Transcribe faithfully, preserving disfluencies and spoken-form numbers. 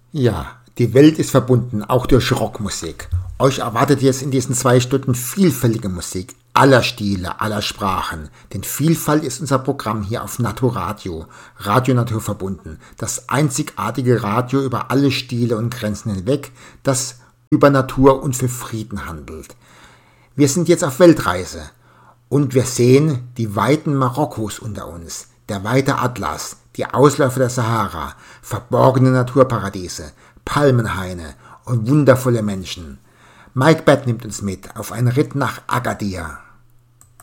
Ja, die Welt ist verbunden, auch durch Rockmusik. Euch erwartet jetzt in diesen zwei Stunden vielfältige Musik, aller Stile, aller Sprachen. Denn Vielfalt ist unser Programm hier auf Naturradio, Radio Natur verbunden. Das einzigartige Radio über alle Stile und Grenzen hinweg, das über Natur und für Frieden handelt. Wir sind jetzt auf Weltreise und wir sehen die weiten Marokkos unter uns, der weite Atlas, die Ausläufer der Sahara, verborgene Naturparadiese, Palmenhaine und wundervolle Menschen. Mike Batt nimmt uns mit auf einen Ritt nach Agadir.